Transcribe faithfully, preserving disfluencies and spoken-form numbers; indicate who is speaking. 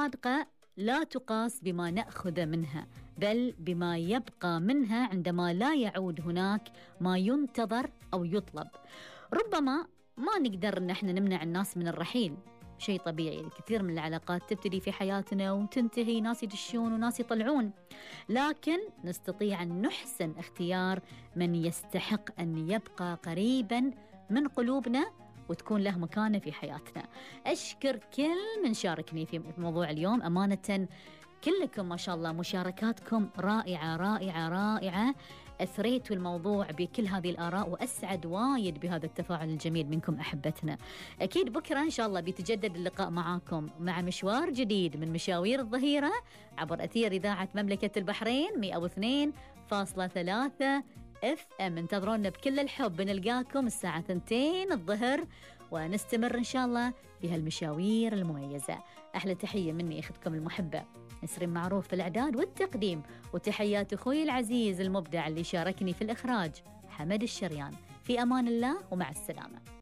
Speaker 1: الصادقة لا تقاس بما نأخذ منها، بل بما يبقى منها عندما لا يعود هناك ما ينتظر أو يطلب. ربما ما نقدر إن احنا نمنع الناس من الرحيل، شيء طبيعي، الكثير من العلاقات تبتدي في حياتنا وتنتهي، ناس يدشون وناس يطلعون، لكن نستطيع أن نحسن اختيار من يستحق أن يبقى قريبا من قلوبنا وتكون له مكانة في حياتنا. أشكر كل من شاركني في موضوع اليوم، أمانة كلكم ما شاء الله مشاركاتكم رائعة رائعة رائعة، أثريتوا الموضوع بكل هذه الآراء، وأسعد وايد بهذا التفاعل الجميل منكم أحبتنا. أكيد بكرة إن شاء الله بيتجدد اللقاء معاكم مع مشوار جديد من مشاوير الظهيرة عبر أثير إذاعة مملكة البحرين مئة واثنين فاصلة ثلاثة اف ام. انتظرونا بكل الحب، نلقاكم الساعة ثنتين الظهر ونستمر إن شاء الله في هالمشاوير المميزة. أحلى تحية مني أختكم المحبة نسرين معروف في الإعداد والتقديم، وتحيات أخوي العزيز المبدع اللي شاركني في الإخراج حمد الشريان. في أمان الله ومع السلامة.